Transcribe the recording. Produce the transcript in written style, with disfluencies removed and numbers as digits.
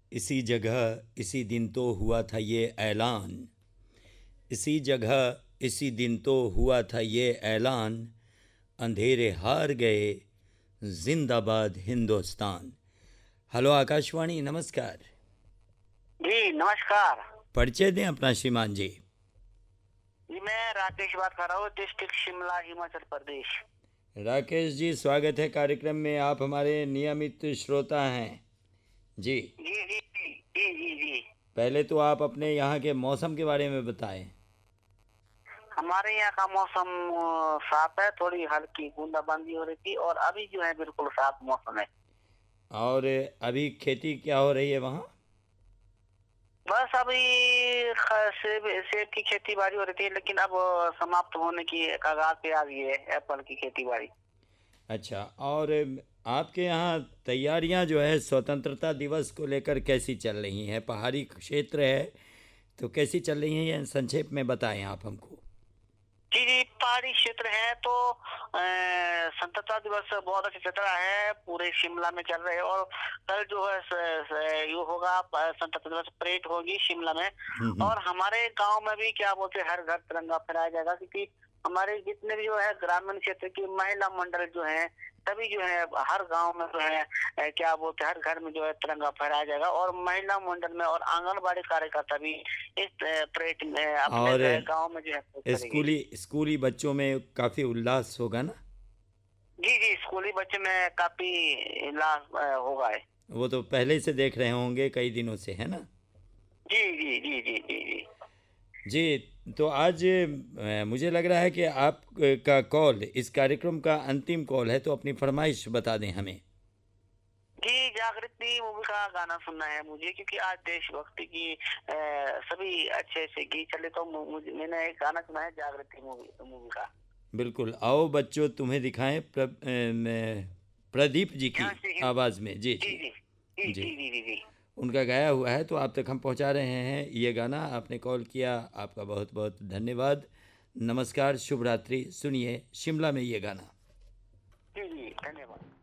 इसी जगह इसी दिन तो हुआ था ये ऐलान, इसी जगह इसी दिन तो हुआ था ये ऐलान, अंधेरे हार गए, जिंदाबाद हिंदुस्तान। हेलो आकाशवाणी, नमस्कार। जी नमस्कार। परिचय दें अपना श्रीमान जी। जी मैं राकेश बात कर रहा हूँ, डिस्ट्रिक्ट शिमला, हिमाचल प्रदेश। राकेश जी, स्वागत है कार्यक्रम में। आप हमारे नियमित श्रोता हैं जी। जी जी जी जी जी जी। पहले तो आप अपने यहाँ के मौसम के बारे में बताएं। हमारे यहाँ का मौसम साफ है, थोड़ी हल्की बूंदाबांदी हो रही थी और अभी जो है बिल्कुल साफ मौसम है। और अभी खेती क्या हो रही है वहाँ? बस अभी सेब की खेती बाड़ी हो रही थी, लेकिन अब समाप्त होने की कगार पे आ गई है एप्पल की खेती बाड़ी। अच्छा, और आपके यहाँ तैयारियां जो है स्वतंत्रता दिवस को लेकर कैसी चल रही हैं? पहाड़ी क्षेत्र है तो कैसी चल रही हैं, ये संक्षेप में बताएं आप हमको। जी जी, पहाड़ी क्षेत्र है तो स्वतंत्रता दिवस बहुत अच्छा चल रहा है, पूरे शिमला में चल रहे हैं। और कल जो है ये होगा, स्वतंत्रता दिवस परेड होगी शिमला में। हम्म। और हमारे गांव में भी क्या बोलते हैं, हर घर तिरंगा फहराया जाएगा, क्योंकि हमारे जितने भी जो है ग्रामीण क्षेत्र की महिला मंडल जो है सभी जो है हर गांव में जो है क्या बोलते हैं, हर घर में जो है तिरंगा फहराया जाएगा। और महिला मंडल में और आंगनबाड़ी कार्यकर्ता भी इस परेड में अपने और गांव में जो है करेगी। स्कूली बच्चों में काफ़ी उल्लास होगा ना? जी जी, स्कूली बच्चे में काफी लाभ होगा है। वो तो पहले से देख रहे होंगे कई दिनों से, है ना? जी जी जी जी जी जी जी, तो आज मुझे लग रहा है कि आप का कॉल इस कार्यक्रम का अंतिम कॉल है, तो अपनी फरमाइश बता दें हमें। जी, जागृति मूवी का गाना सुनना है मुझे, क्योंकि आज देशभक्ति की सभी अच्छे से गीत चले, तो मुझे मैंने एक गाना सुना है जागृति मूवी का। बिल्कुल, आओ बच्चों तुम्हें दिखाएं प्रदीप जी की यहाँ से आवाज़ में। जी जी जी जी जी जी, जी जी जी जी। उनका गाया हुआ है, तो आप तक हम पहुंचा रहे हैं ये गाना। आपने कॉल किया, आपका बहुत बहुत धन्यवाद। नमस्कार, शुभ रात्रि। सुनिए शिमला में ये गाना। जी जी, धन्यवाद।